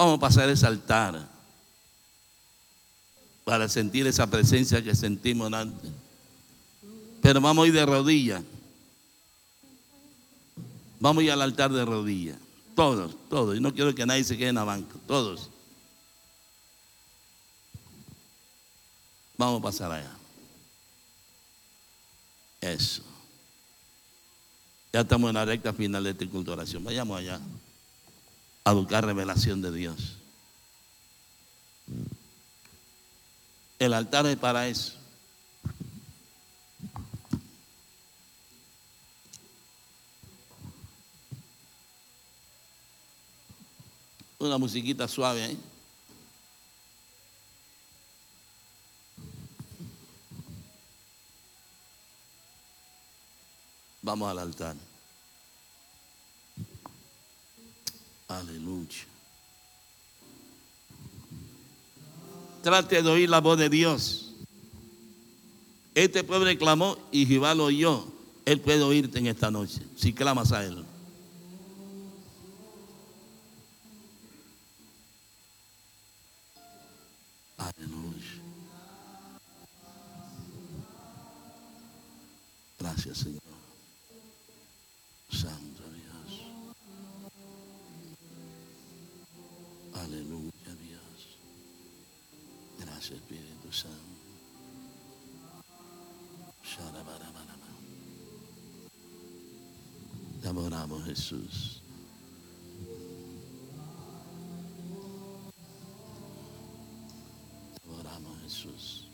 Vamos a pasar ese altar para sentir esa presencia que sentimos antes. Pero vamos a ir de rodillas. Vamos a ir al altar de rodillas. Todos, todos. Y no quiero que nadie se quede en la banca. Todos. Vamos a pasar allá. Eso. Ya estamos en la recta final de este culto de oración. Vayamos allá a buscar revelación de Dios. El altar es para eso. Una musiquita suave ahí. Vamos al altar. Aleluya. Trate de oír la voz de Dios. Este pueblo clamó y Jehová lo oyó. Él puede oírte en esta noche si clamas a Él. Aleluya. Gracias, Señor. Santo Dios. Aleluya, Dios. Gracias, Espíritu Santo. Te adoramos, Jesús. Te adoramos, Jesús.